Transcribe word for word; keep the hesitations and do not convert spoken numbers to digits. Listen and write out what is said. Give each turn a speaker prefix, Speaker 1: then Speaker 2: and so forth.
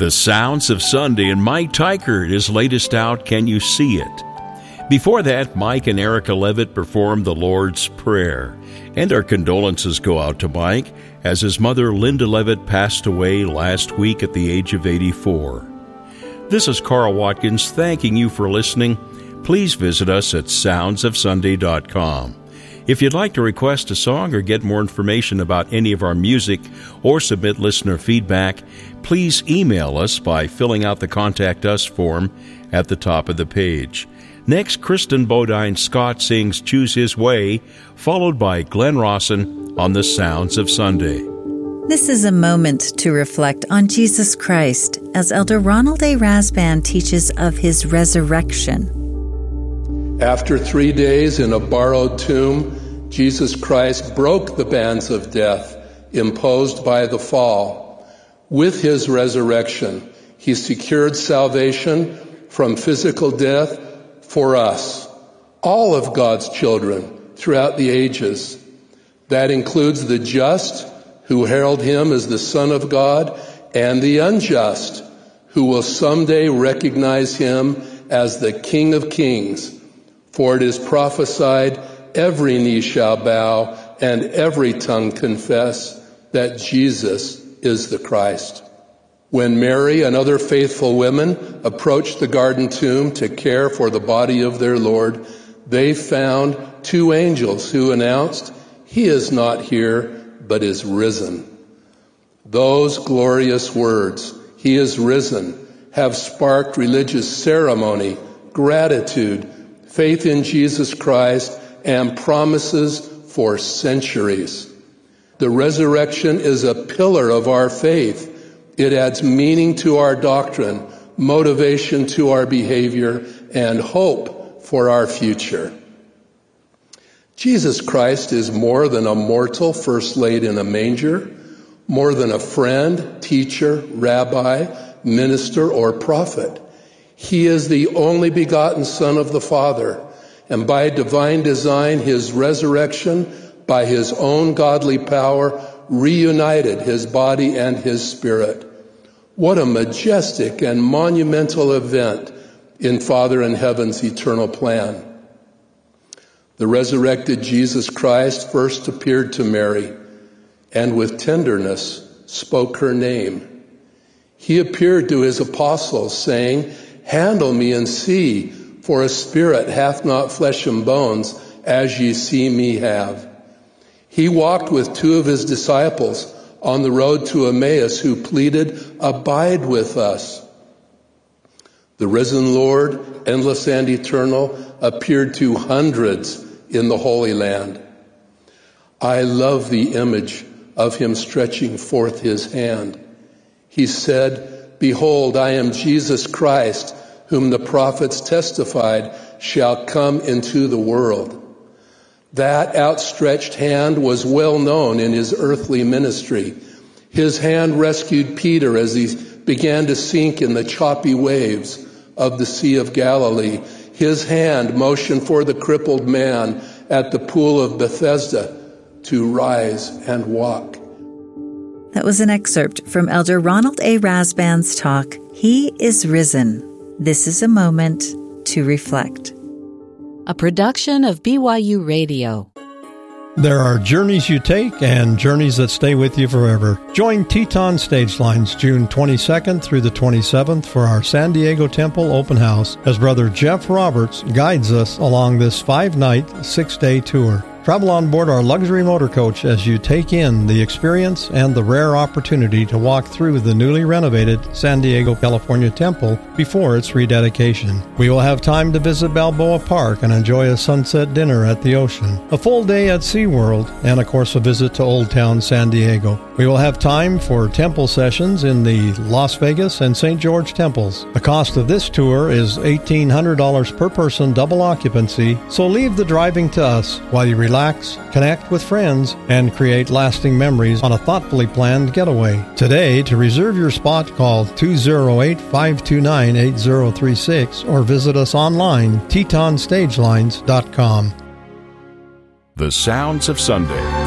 Speaker 1: The Sounds of Sunday, and Mike Tykert, his latest out, Can You See It? Before that, Mike and Erica Levitt performed the Lord's Prayer. And our condolences go out to Mike, as his mother, Linda Levitt, passed away last week at the age of eighty-four. This is Carl Watkins thanking you for listening. Please visit us at sounds of sunday dot com. If you'd like to request a song or get more information about any of our music or submit listener feedback, please email us by filling out the Contact Us form at the top of the page. Next, Kristen Bodine Scott sings Choose His Way, followed by Glenn Rawson on the Sounds of Sunday.
Speaker 2: This is a moment to reflect on Jesus Christ as Elder Ronald A. Rasband teaches of his resurrection.
Speaker 3: After three days in a borrowed tomb, Jesus Christ broke the bands of death imposed by the fall. With his resurrection, he secured salvation from physical death for us, all of God's children throughout the ages. That includes the just, who herald him as the Son of God, and the unjust, who will someday recognize him as the King of Kings. For it is prophesied, every knee shall bow, and every tongue confess that Jesus is the Christ. When Mary and other faithful women approached the garden tomb to care for the body of their Lord, they found two angels who announced, "He is not here, but is risen." Those glorious words, "He is risen," have sparked religious ceremony, gratitude, faith in Jesus Christ, and promises for centuries. The resurrection is a pillar of our faith. It adds meaning to our doctrine, motivation to our behavior, and hope for our future. Jesus Christ is more than a mortal first laid in a manger, more than a friend, teacher, rabbi, minister, or prophet. He is the only begotten Son of the Father, and by divine design, his resurrection, by his own godly power, reunited his body and his spirit. What a majestic and monumental event in Father in Heaven's eternal plan. The resurrected Jesus Christ first appeared to Mary, and with tenderness spoke her name. He appeared to his apostles, saying, "Handle me and see, for a spirit hath not flesh and bones, as ye see me have." He walked with two of his disciples on the road to Emmaus, who pleaded, "Abide with us." The risen Lord, endless and eternal, appeared to hundreds in the Holy Land. I love the image of him stretching forth his hand. He said, "Behold, I am Jesus Christ, whom the prophets testified shall come into the world." That outstretched hand was well known in his earthly ministry. His hand rescued Peter as he began to sink in the choppy waves of the Sea of Galilee. His hand motioned for the crippled man at the pool of Bethesda to rise and walk.
Speaker 2: That was an excerpt from Elder Ronald A. Rasband's talk, He is Risen. This is a moment to reflect.
Speaker 4: A production of B Y U Radio.
Speaker 5: There are journeys you take and journeys that stay with you forever. Join Teton Stage Lines June twenty-second through the twenty-seventh for our San Diego Temple Open House as Brother Jeff Roberts guides us along this five-night, six-day tour. Travel on board our luxury motor coach as you take in the experience and the rare opportunity to walk through the newly renovated San Diego, California Temple before its rededication. We will have time to visit Balboa Park and enjoy a sunset dinner at the ocean, a full day at SeaWorld, and of course a visit to Old Town San Diego. We will have time for temple sessions in the Las Vegas and Saint George temples. The cost of this tour is eighteen hundred dollars per person, double occupancy, so leave the driving to us while you relax, connect with friends, and create lasting memories on a thoughtfully planned getaway. Today, to reserve your spot, call two oh eight, five two nine, eight oh three six or visit us online, teton stage lines dot com.
Speaker 1: The Sounds of Sunday.